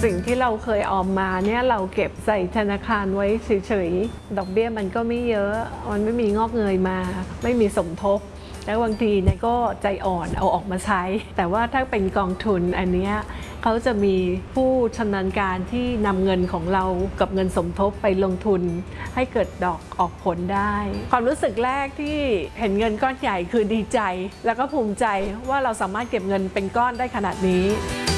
สิ่งที่เราเคยออมมาเนี่ยเราเก็บใส่ธนาคารไว้เฉยๆดอกเบี้ยมันก็ไม่เยอะมันไม่มีงอกเงยมาไม่มีสมทบแล้วบางทีเนี่ยก็ใจอ่อนเอาออกมาใช้แต่ว่าถ้าเป็นกองทุนอันนี้เขาจะมีผู้ชำนาญการที่นำเงินของเรากับเงินสมทบไปลงทุนให้เกิดดอกออกผลได้ความรู้สึกแรกที่เห็นเงินก้อนใหญ่คือดีใจแล้วก็ภูมิใจว่าเราสามารถเก็บเงินเป็นก้อนได้ขนาดนี้